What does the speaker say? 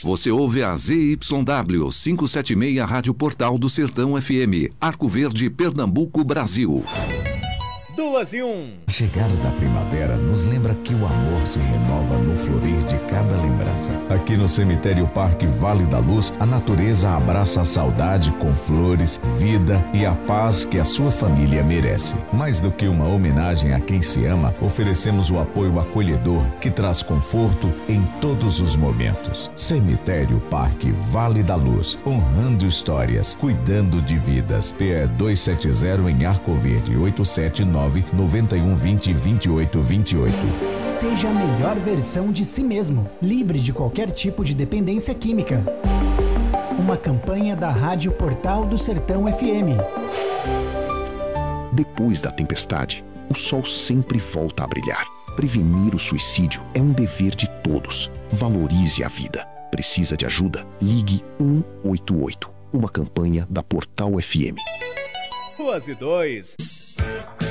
Você ouve a ZYW 576 Rádio Portal do Sertão FM, Arco Verde, Pernambuco, Brasil. 2-1. A chegada da primavera nos lembra que o amor se renova no florir de cada lembrança. Aqui no Cemitério Parque Vale da Luz, a natureza abraça a saudade com flores, vida e a paz que a sua família merece. Mais do que uma homenagem a quem se ama, oferecemos o apoio acolhedor que traz conforto em todos os momentos. Cemitério Parque Vale da Luz, honrando histórias, cuidando de vidas. PE 270 em Arco Verde, 879-9120-2828. Seja a melhor versão de si mesmo, livre de qualquer tipo de dependência química. Uma campanha da Rádio Portal do Sertão FM. Depois da tempestade, o sol sempre volta a brilhar. Prevenir o suicídio é um dever de todos. Valorize a vida. Precisa de ajuda? Ligue 188. Uma campanha da Portal FM. 2-2.